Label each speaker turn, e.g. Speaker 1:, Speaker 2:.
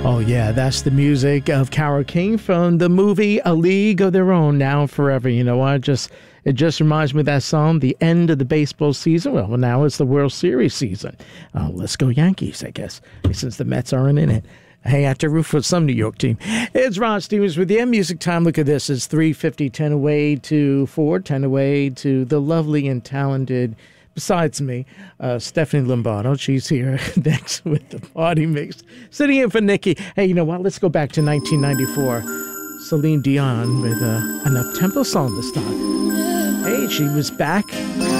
Speaker 1: Oh, yeah, that's the music of Carole King from the movie A League of Their Own, Now and Forever. You know what? It just reminds me of that song, the end of the baseball season. Well, now it's the World Series season. Let's go Yankees, I guess, since the Mets aren't in it. Hey, I have to root for some New York team. It's Ron Stevens with the Music Time. Look at this. It's 3:50, 10 away to 4, 10 away to the lovely and talented, besides me, Stephanie Lombardo. She's here next with the Party Mix. Sitting in for Nikki. Hey, you know what? Let's go back to 1994. Celine Dion with an up-tempo song this time. Hey, she was back